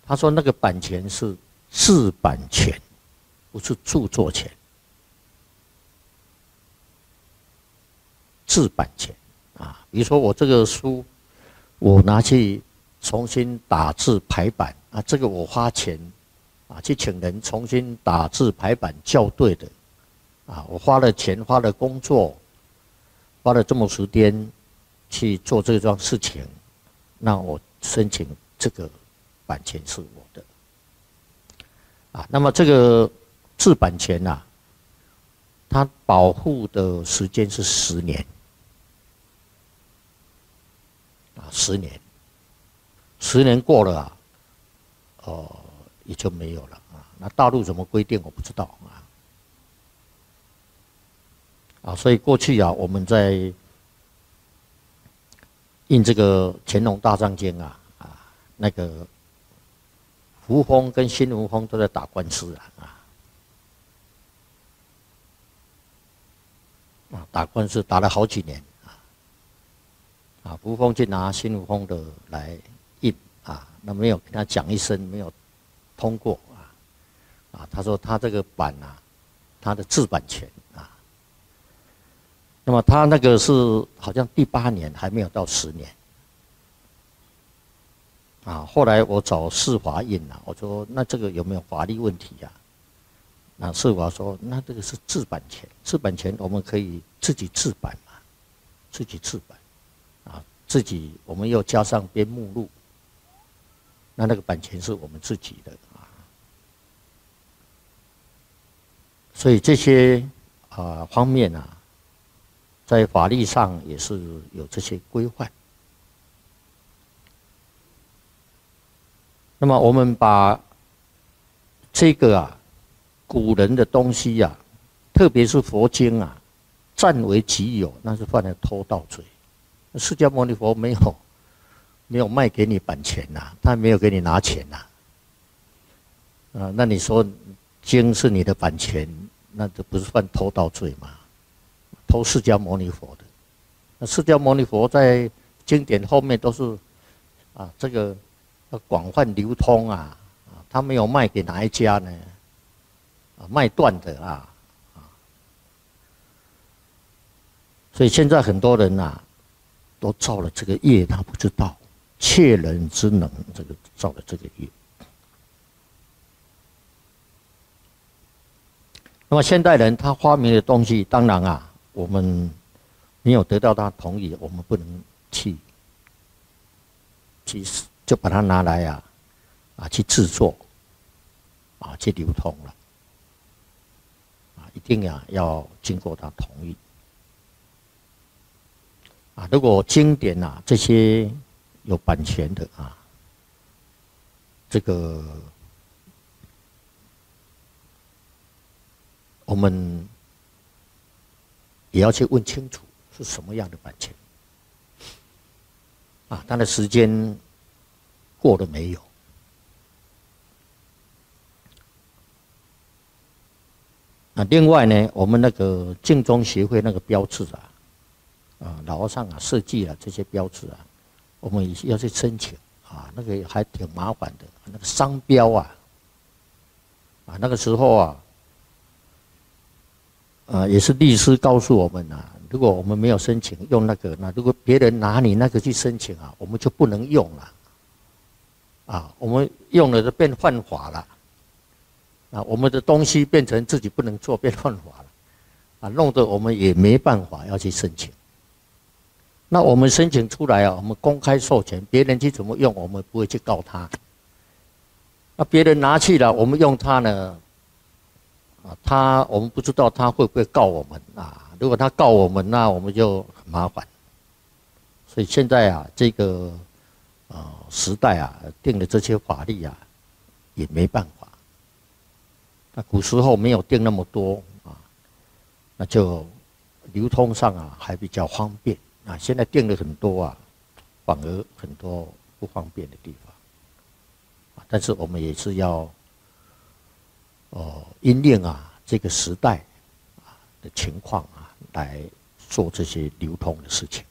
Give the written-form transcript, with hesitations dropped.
他说那个版权是制版权，不是著作权。制版权啊，比如说我这个书，我拿去重新打字排版啊，这个我花钱啊去请人重新打字排版校对的啊，我花了钱，花了工作，花了这么时间去做这桩事情，那我申请这个版权是我的啊。那么这个制版权啊，它保护的时间是10年。10年，10年过了啊，也就没有了啊。那大陆怎么规定我不知道啊。所以过去啊，我们在印这个《乾隆大藏经》那个胡风跟新文风都在打官司打官司打了好几年。胡风去拿新武风的来印那没有跟他讲一声，没有通过他说他这个版他的制版权那么他那个是好像第8年还没有到10年后来我找世华印我说那这个有没有法律问题那世华说那这个是制版权，制版权我们可以自己制版嘛，自己制版。自己我们又加上编目录，那个版权是我们自己的所以这些方面在法律上也是有这些规范。那么我们把这个古人的东西特别是佛经占为己有，那是犯了偷盗罪。释迦牟尼佛没有卖给你版权他没有给你拿钱那你说经是你的版权，那这不是犯偷盗罪吗？偷释迦牟尼佛的，那释迦牟尼佛在经典后面都是这个要广泛流通他没有卖给哪一家呢？卖断的所以现在很多人都造了这个业，他不知道，窃人之能，这个造了这个业。那么现代人他发明的东西，当然我们没有得到他同意，我们不能去就把它拿来去制作去流通了一定要经过他同意。如果经典这些有版权的这个我们也要去问清楚是什么样的版权它的时间过了没有？另外呢，我们那个净宗协会那个标志老和尚设计了这些标志我们也要去申请那个还挺麻烦的。那个商标那个时候也是律师告诉我们如果我们没有申请用那个，那如果别人拿你那个去申请我们就不能用了我们用了就变犯法了我们的东西变成自己不能做，变犯法了弄得我们也没办法要去申请。那我们申请出来我们公开授权，别人去怎么用，我们不会去告他。那别人拿去了，我们用它呢，我们不知道他会不会告我们如果他告我们，那我们就很麻烦。所以现在这个时代定了这些法律也没办法。那古时候没有定那么多那就流通上还比较方便。现在定了很多反而很多不方便的地方但是我们也是要因应这个时代的情况来做这些流通的事情。